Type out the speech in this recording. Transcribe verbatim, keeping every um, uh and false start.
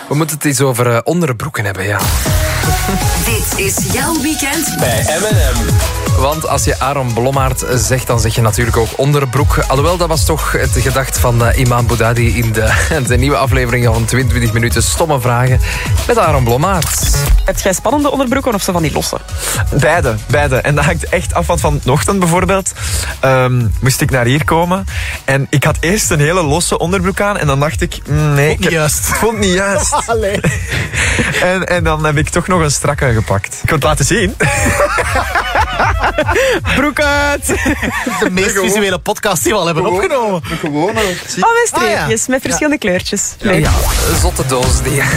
We moeten het eens over uh, onderbroeken hebben, ja. Dit is jouw weekend bij M en M. Want als je Aaron Blommaert zegt, dan zeg je natuurlijk ook onderbroek. Alhoewel, dat was toch het gedacht van uh, Iman Boudadi in de, de nieuwe aflevering van twintig minuten Stomme Vragen met Aaron Blommaert. Heb jij spannende onderbroeken of zo van die losse? Beide, beide. En dat hangt echt af, want vanochtend bijvoorbeeld um, moest ik naar hier komen en ik had eerst een hele losse onderbroek aan en dan dacht ik, mm, nee, Vond niet juist. Het vond niet juist. Allee. En, en dan heb ik toch nog een strakke gepakt. Ik kan het laten zien. Broek uit! De meest Gewoon. visuele podcast die we al hebben Gewoon. opgenomen. Gewoon. Oh, met streepjes, Ah, ja. met verschillende kleurtjes. Ja, ja, zotte doos die.